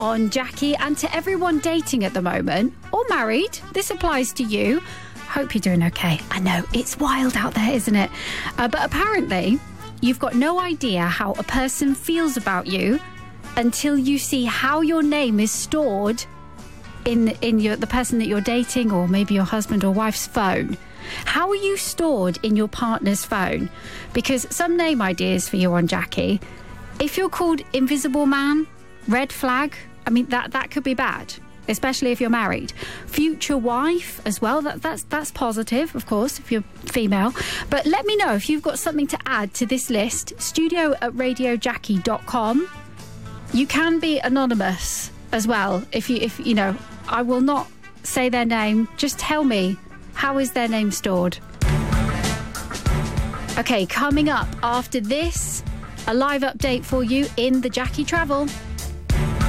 on Jackie, and to everyone dating at the moment or married, this applies to you. Hope you're doing okay. I know, it's wild out there, isn't it? But apparently, you've got no idea how a person feels about you until you see how your name is stored in the person that you're dating, or maybe your husband or wife's phone. How are you stored in your partner's phone? Because some name ideas for you on Jackie. If you're called Invisible Man, red flag, I mean, that could be bad, especially if you're married. Future wife as well, that's positive, of course, if you're female. But let me know if you've got something to add to this list. studio@radiojackie.com. You can be anonymous as well. If you know, I will not say their name. Just tell me, how is their name stored? Okay, coming up after this, a live update for you in the Jackie Travel.